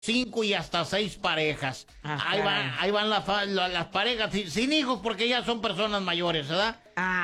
5 y hasta 6 parejas. Ahí van las parejas sin hijos porque ya son personas mayores, ¿verdad?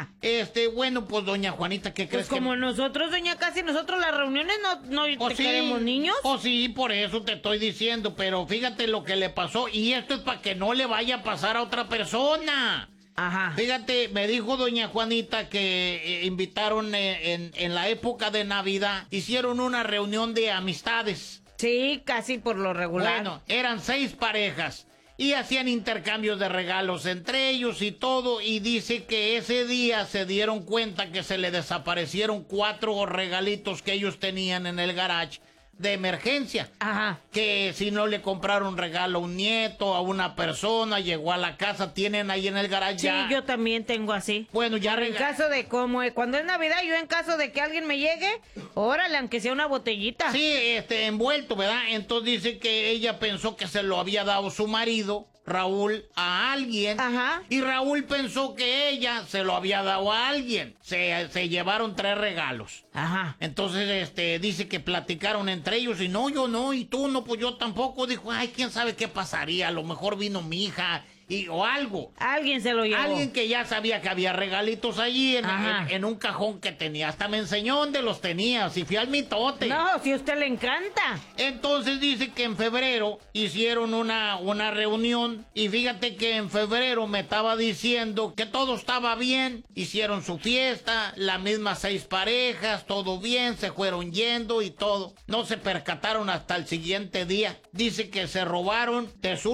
Bueno, pues doña Juanita, ¿qué crees? Pues como nosotros, doña Casi, nosotros las reuniones no queremos niños. Sí, por eso te estoy diciendo, pero fíjate lo que le pasó y esto es para que no le vaya a pasar a otra persona. Ajá. Fíjate, me dijo doña Juanita que invitaron en la época de Navidad, hicieron una reunión de amistades. Sí, casi por lo regular. Bueno, eran 6 parejas y hacían intercambios de regalos entre ellos y todo, y dice que ese día se dieron cuenta que se le desaparecieron 4 regalitos que ellos tenían en el garage de emergencia. Ajá. Que si no le compraron regalo a un nieto, a una persona, llegó a la casa, tienen ahí en el garage. Sí, yo también tengo así. Bueno, ya en caso de cuando es Navidad, yo en caso de que alguien me llegue, órale, aunque sea una botellita. Sí, envuelto, ¿verdad? Entonces dice que ella pensó que se lo había dado su marido, Raúl, a alguien. Ajá. Y Raúl pensó que ella se lo había dado a alguien. Se llevaron 3 regalos. Ajá. Entonces, dice que platicaron entre ellos y no, yo no, y tú no, pues yo tampoco. Dijo, ay, quién sabe qué pasaría, a lo mejor vino mi hija o algo. Alguien se lo llevó. Alguien que ya sabía que había regalitos allí en un cajón que tenía. Hasta me enseñó dónde los tenía, si fui al mitote. No, si a usted le encanta. Entonces dice que en febrero hicieron una reunión y fíjate que en febrero me estaba diciendo que todo estaba bien, hicieron su fiesta, las mismas 6 parejas, todo bien, se fueron yendo y todo. No se percataron hasta el siguiente día. Dice que se robaron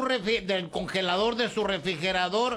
del congelador de su refrigerador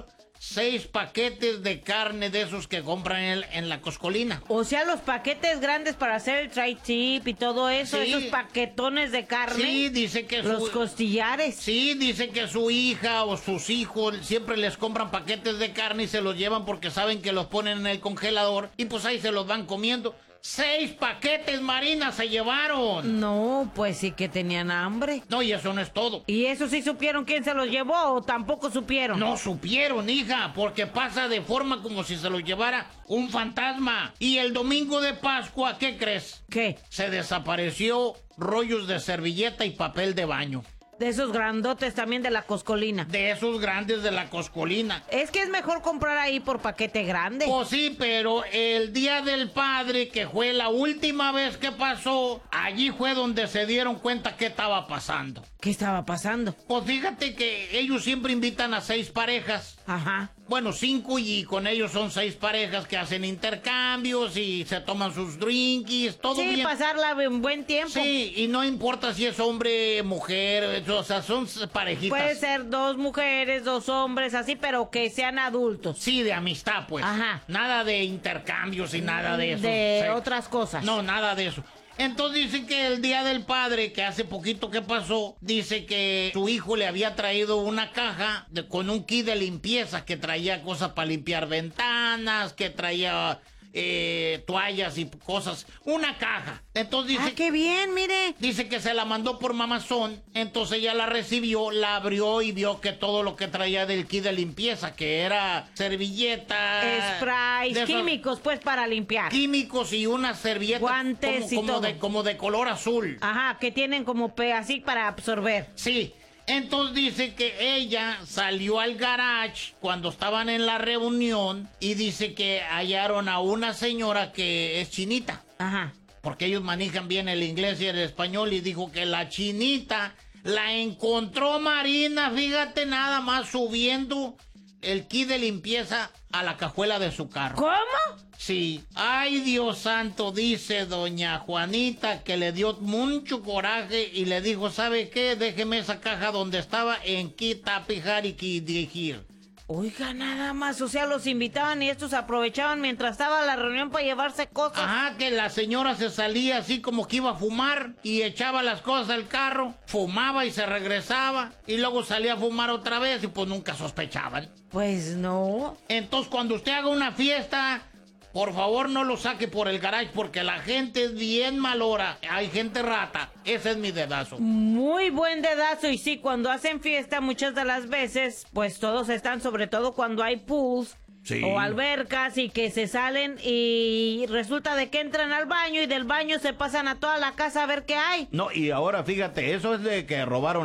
6 paquetes de carne de esos que compran en la Coscolina. O sea, los paquetes grandes para hacer el tri-tip y todo eso, sí, esos paquetones de carne. Sí, dice que los costillares. Sí, dice que su hija o sus hijos siempre les compran paquetes de carne y se los llevan porque saben que los ponen en el congelador y pues ahí se los van comiendo. 6 paquetes, Marina, se llevaron. No, pues sí que tenían hambre. No, y eso no es todo. ¿Y eso sí supieron quién se los llevó o tampoco supieron? No supieron, hija, porque pasa de forma como si se los llevara un fantasma. Y el domingo de Pascua, ¿qué crees? ¿Qué? Se desapareció rollos de servilleta y papel de baño. De esos grandotes también de la Coscolina. De esos grandes de la Coscolina. Es que es mejor comprar ahí por paquete grande. Pues sí, pero el Día del Padre, que fue la última vez que pasó, allí fue donde se dieron cuenta qué estaba pasando. ¿Qué estaba pasando? Pues fíjate que ellos siempre invitan a 6 parejas. Ajá. Bueno, 5 y con ellos son 6 parejas que hacen intercambios y se toman sus drinkies, todo bien. Sí, pasarla en buen tiempo. Sí, y no importa si es hombre, mujer, o sea, son parejitas. Puede ser 2 mujeres, 2 hombres, así, pero que sean adultos. Sí, de amistad, pues. Ajá. Nada de intercambios y nada de eso. De otras cosas. No, nada de eso. Entonces dicen que el Día del Padre, que hace poquito que pasó, dice que su hijo le había traído una caja con un kit de limpieza que traía cosas para limpiar ventanas, que traía toallas y cosas. Una caja. Entonces dice... ¡qué bien, mire! Dice que se la mandó por Mamazón, entonces ella la recibió, la abrió y vio que todo lo que traía del kit de limpieza, que era servilleta... Sprays, químicos, pues, para limpiar. Químicos y unas servilletas... Guantes y todo. Como de color azul. Ajá, que tienen como así para absorber. Sí. Entonces dice que ella salió al garage cuando estaban en la reunión y dice que hallaron a una señora que es chinita. Ajá. Porque ellos manejan bien el inglés y el español y dijo que la chinita la encontró Marina, fíjate nada más subiendo el kit de limpieza a la cajuela de su carro. ¿Cómo? Sí. Ay, Dios santo, dice doña Juanita que le dio mucho coraje y le dijo, ¿sabe qué? Déjeme esa caja donde estaba en Quitapijar y dirigir. Oiga, nada más, o sea, los invitaban y estos aprovechaban mientras estaba la reunión para llevarse cosas. Ajá, que la señora se salía así como que iba a fumar y echaba las cosas al carro, fumaba y se regresaba y luego salía a fumar otra vez y pues nunca sospechaban. Pues no. Entonces cuando usted haga una fiesta, por favor no lo saque por el garage porque la gente es bien malora, hay gente rata, ese es mi dedazo. Muy buen dedazo y sí, cuando hacen fiesta muchas de las veces, pues todos están, sobre todo cuando hay pools, Sí. o albercas y que se salen y resulta de que entran al baño y del baño se pasan a toda la casa a ver qué hay. No, y ahora fíjate, eso es de que robaron